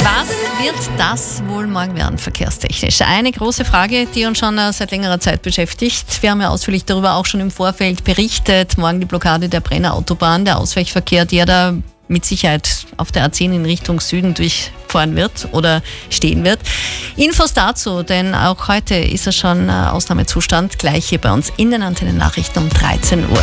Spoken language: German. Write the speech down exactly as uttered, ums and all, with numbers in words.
Was wird das wohl morgen werden, verkehrstechnisch? Eine große Frage, die uns schon seit längerer Zeit beschäftigt. Wir haben ja ausführlich darüber auch schon im Vorfeld berichtet. Morgen die Blockade der Brenner Autobahn, der Ausweichverkehr, der da mit Sicherheit auf der A zehn in Richtung Süden durchfahren wird oder stehen wird. Infos dazu, denn auch heute ist es schon Ausnahmezustand, gleich hier bei uns in den Antennennachrichten um dreizehn Uhr.